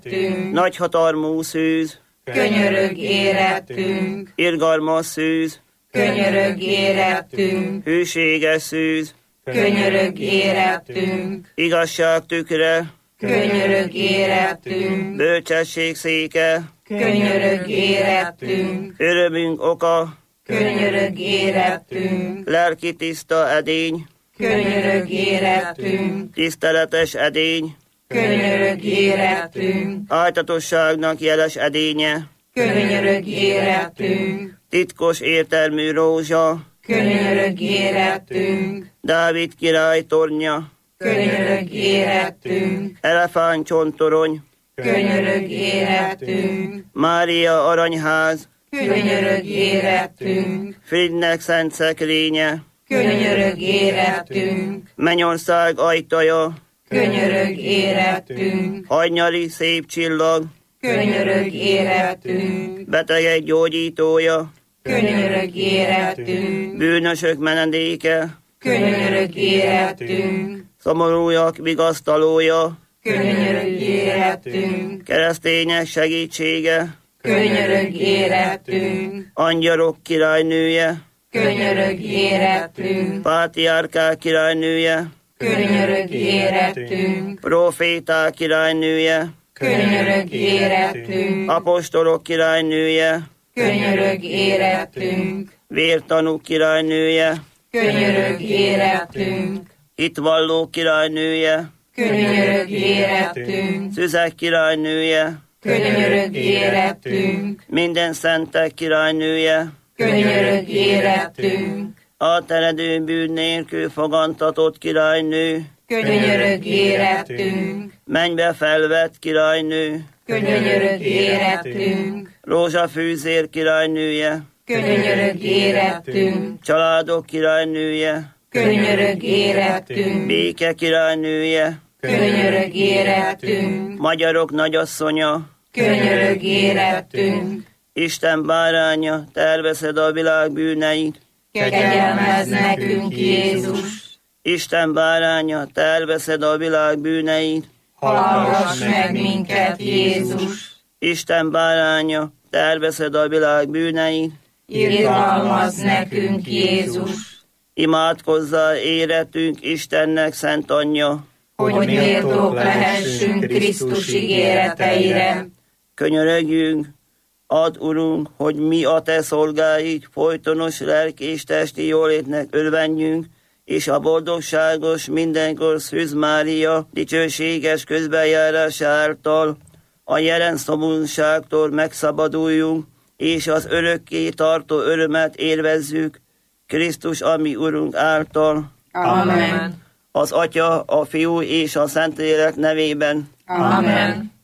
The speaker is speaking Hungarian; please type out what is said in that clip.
Nagy hatalmú szűz, könyörög érettünk. irgalmas szűz, Könyörög érettünk. hűséges szűz, Könyörög érettünk. igazság tükre, Könyörög érettünk. bölcsesség széke, Könyörög érettünk. örömünk oka, Könyörög érettünk. lelki tiszta edény, Könyörög érettünk. tiszteletes edény, Könyörög érettünk. áltatosságnak jeles edénye, Könyörög érettünk. titkos értelmű rózsa, Könyörög érettünk. Dávid király tornya, Könyörög érettünk. elefántcsontorony, Könyörög érettünk. Mária aranyház, Könyörög érettünk. Fridnek szent szekrénye, Könyörög érettünk. mennyország ajtaja, Könyörög érettünk. hajnyali szép csillag, Könyörög érettünk. betegek gyógyítója, Könyörög érettünk. bűnösök menedéke, Könyörög érettünk. szomorúak vigasztalója, Könyörög érettünk. keresztények segítsége, Könyörög érettünk. angyalok királynője, Könyörög érettünk. pátriárkák királynője, Könyörög érettünk. proféták királynője, Könyörög érettünk. apostolok királynője, Könyörög érettünk. vértanúk királynője, Könyörög érettünk. hitvalló királynője, Könyörög érettünk. szüzek királynője, Könyörög érettünk. minden szentek királynője, Könyörög érettünk. átteredő bűn nélkül fogantatott királynő, Könyörög érettünk. mennybe felvett királynő, Könyörög érettünk. rózsafűzér királynője, Könyörög érettünk. családok királynője, Könyörög érettünk. béke királynője, Könyörög érettünk. magyarok nagyasszonya, Könyörög érettünk. Isten báránya, terveszed a világ bűneit, Kegyelmezz nekünk, Jézus. Isten báránya, terveszed a világ bűneit, Hallgass meg minket, Jézus. Isten báránya, terveszed a világ bűneit, Irgalmazz nekünk, Jézus. imádkozzál éretünk Istennek szent anyja, Hogy méltók lehessünk Krisztus ígéreteire. könyörögjünk, add, Urunk, hogy mi a te szolgáid folytonos lelki és testi jólétnek örvenjünk, és a boldogságos mindenkor Szűz Mária dicsőséges közbenjárása által a jelen szomorúságtól megszabaduljunk, és az örökké tartó örömet élvezzük Krisztus, ami Urunk által. Amen. Az Atya, a Fiú és a Szentlélek nevében. Amen.